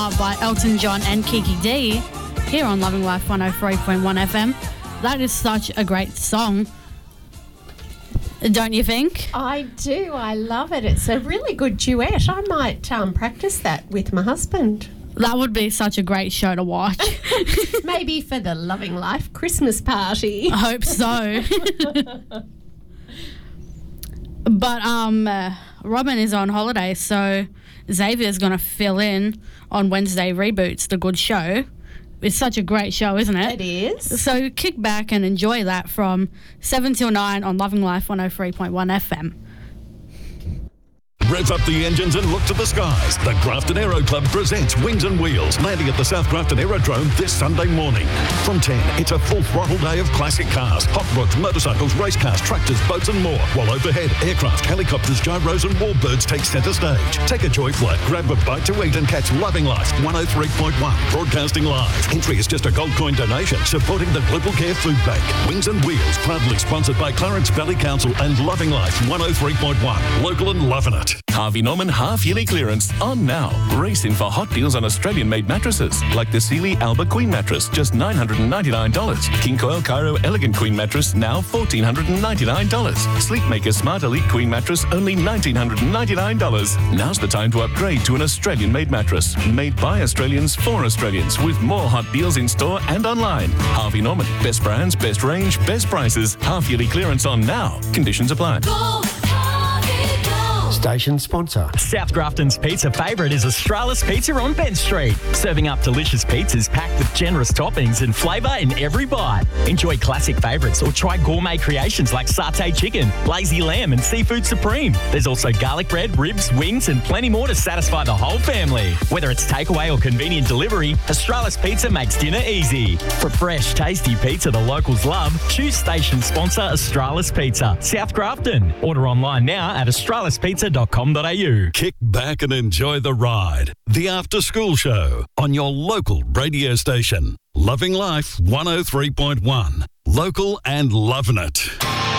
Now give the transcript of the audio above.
By Elton John and Kiki D here on Loving Life 103.1 FM. That is such a great song, don't you think? I do. I love it. It's a really good duet. I might practice that with my husband. That would be such a great show to watch. Maybe for the Loving Life Christmas party. I hope so. But Robin is on holiday, so Xavier's going to fill in on Wednesday Reboots, The Good Show. It's such a great show, isn't it? It is. So kick back and enjoy that from 7 till 9 on Loving Life 103.1 FM. Rev up the engines and look to the skies. The Grafton Aero Club presents Wings and Wheels, landing at the South Grafton Aerodrome this Sunday morning. From 10, it's a full throttle day of classic cars, hot rods, motorcycles, race cars, tractors, boats and more. While overhead, aircraft, helicopters, gyros and warbirds take centre stage. Take a joy flight, grab a bite to eat and catch Loving Life 103.1, broadcasting live. Entry is just a gold coin donation, supporting the Global Care Food Bank. Wings and Wheels, proudly sponsored by Clarence Valley Council and Loving Life 103.1, local and loving it. Harvey Norman half-yearly clearance on now. Race in for hot deals on Australian-made mattresses, like the Sealy Alba Queen mattress, just $999. King Coil Cairo Elegant Queen mattress, now $1,499. Sleepmaker Smart Elite Queen mattress, only $1,999. Now's the time to upgrade to an Australian-made mattress, made by Australians for Australians, with more hot deals in store and online. Harvey Norman, best brands, best range, best prices. Half-yearly clearance on now. Conditions apply. Station sponsor. South Grafton's pizza favourite is Australis Pizza on Bent Street. Serving up delicious pizzas packed with generous toppings and flavour in every bite. Enjoy classic favourites or try gourmet creations like satay chicken, lazy lamb and seafood supreme. There's also garlic bread, ribs, wings and plenty more to satisfy the whole family. Whether it's takeaway or convenient delivery, Australis Pizza makes dinner easy. For fresh, tasty pizza the locals love, choose station sponsor Australis Pizza, South Grafton. Order online now at australispizza.com.au. Kick back and enjoy the ride. The After School Show on your local radio station. Loving Life 103.1. Local and loving it.